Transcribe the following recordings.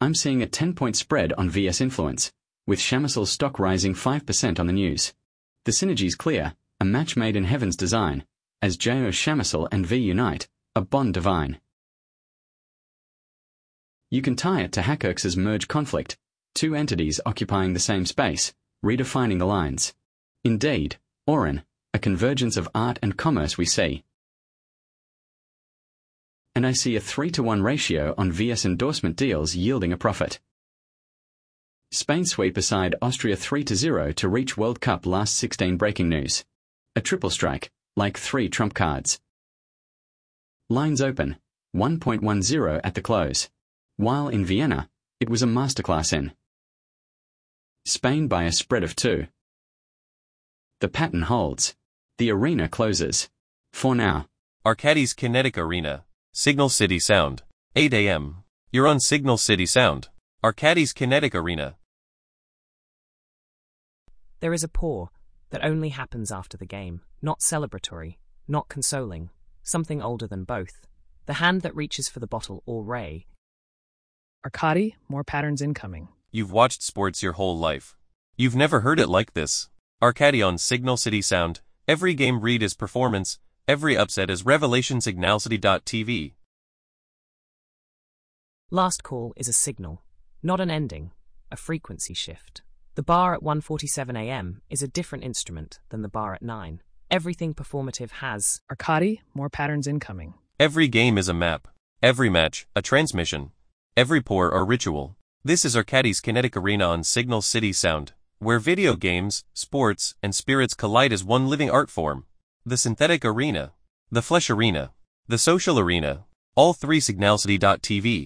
I'm seeing a 10-point spread on VS Influence, with Shamisel's stock rising 5% on the news. The synergy's clear, a match made in heaven's design, as JO Shamisel and V unite, a bond divine. You can tie it to Hackworks's merge conflict, two entities occupying the same space, redefining the lines. Indeed, Oren, a convergence of art and commerce we see. And I see a 3-to-1 ratio on VS endorsement deals yielding a profit. Spain sweep aside Austria 3-0 to reach World Cup last 16 breaking news. A triple strike, like 3 trump cards. Lines open, 1.10 at the close. While in Vienna, it was a masterclass in Spain by a spread of 2. The pattern holds. The arena closes. For now. Arcadis Kinetic Arena, Signal City Sound, 8 a.m. You're on Signal City Sound, Arcadis Kinetic Arena. There is a pour that only happens after the game, not celebratory, not consoling, something older than both. The hand that reaches for the bottle or ray. Arcadi, more patterns incoming. You've watched sports your whole life. You've never heard it like this. Arcadi on Signal City Sound, every game read is performance, every upset is revelation. Signalcity.tv. Last call is a signal, not an ending, a frequency shift. The bar at 1:47 a.m. is a different instrument than the bar at 9. Everything performative has. Arcadi, more patterns incoming. Every game is a map. Every match, a transmission. Every pour or ritual. This is Arcadis Kinetic Arena on Signal City Sound, where video games, sports, and spirits collide as one living art form. The synthetic arena, the flesh arena, the social arena, all three. Signalcity.tv.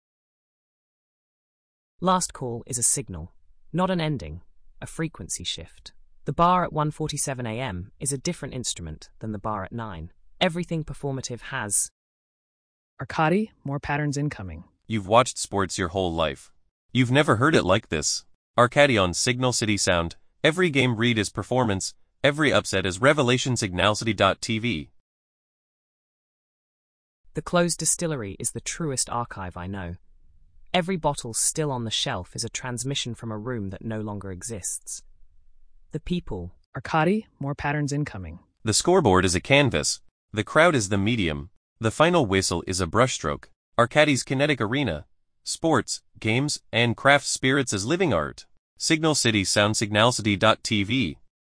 Last call is a signal, not an ending, a frequency shift. The bar at 1:47 a.m. is a different instrument than the bar at 9. Everything performative has. Arcadi, more patterns incoming. You've watched sports your whole life. You've never heard it like this. Arcadi on Signal City Sound, every game read is performance, every upset is revelation. Signalcity.tv. The closed distillery is the truest archive I know. Every bottle still on the shelf is a transmission from a room that no longer exists. The people. Arcadi, more patterns incoming. The scoreboard is a canvas. The crowd is the medium. The final whistle is a brushstroke. Arcadis Kinetic Arena, sports, games, and craft spirits as living art. Signal City Sound. Signalcity.tv.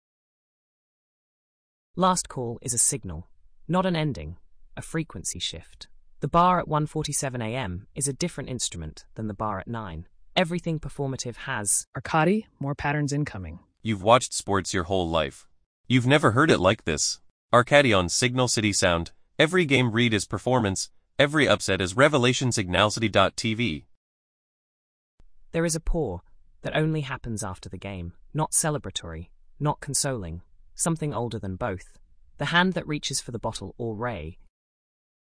Last call is a signal, not an ending, a frequency shift. The bar at 1:47 a.m. is a different instrument than the bar at 9. Everything performative has. Arcadi, more patterns incoming. You've watched sports your whole life. You've never heard it like this. Arcadi on Signal City Sound, every game read is performance, every upset is revelation. Signalcity.tv. There is a pour that only happens after the game, not celebratory, not consoling, something older than both. The hand that reaches for the bottle or ray.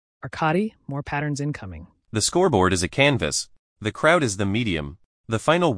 Arcadi, more patterns incoming. The scoreboard is a canvas. The crowd is the medium. The final